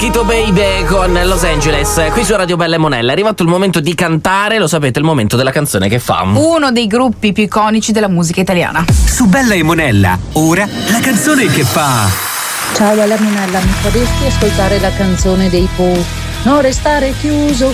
Quito Baby con Los Angeles, qui su Radio Bella e Monella. È arrivato il momento di cantare, lo sapete, il momento della canzone che fa uno dei gruppi più iconici della musica italiana. Su Bella e Monella, ora la canzone che fa. Ciao Bella Monella, mi faresti ascoltare la canzone dei Pooh? Non restare chiuso